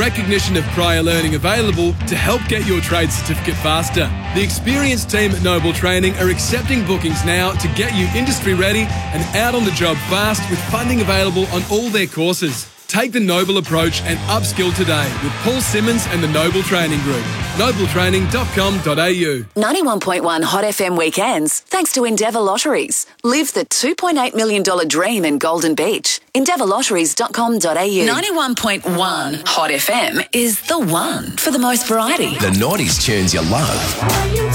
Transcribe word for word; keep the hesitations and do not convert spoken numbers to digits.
recognition of prior learning available to help get your trade certificate faster. The experienced team at Noble Training are accepting bookings now to get you industry ready and out on the job fast with funding available on all their courses. Take the Noble approach and upskill today with Paul Simmons and the Noble Training Group. noble training dot com dot a u. ninety-one point one Hot F M weekends, thanks to Endeavour Lotteries. Live the two point eight million dollars dream in Golden Beach. endeavour lotteries dot com dot a u. ninety-one point one Hot F M is the one for the most variety. The nineties tunes you love.